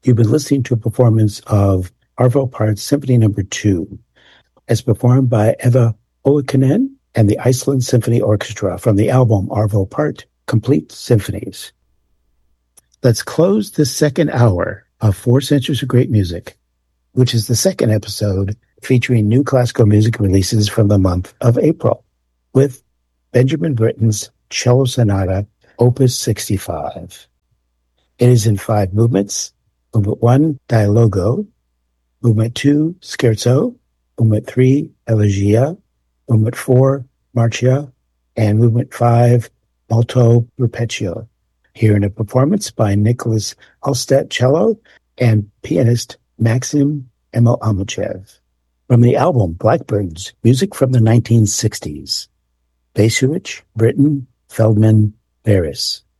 You've been listening to a performance of Arvo Pärt Symphony No. 2, as performed by Eva Oikkonen and the Iceland Symphony Orchestra from the album Arvo Pärt Complete Symphonies. Let's close this second hour of 4 Centuries of Great Music, which is the second episode featuring new classical music releases from the month of April, with Benjamin Britten's Cello Sonata, Opus 65. It is in 5 movements. Movement 1, Dialogo. Movement 2, Scherzo. Movement 3, Elegia. Movement 4, Marcia. And Movement 5, Molto Repetio. Here in a performance by Nicholas Halstead cello and pianist Maxim Emil-Almachev. From the album Blackbirds, music from the 1960s. Basiewicz, Britten, Feldman, Barris.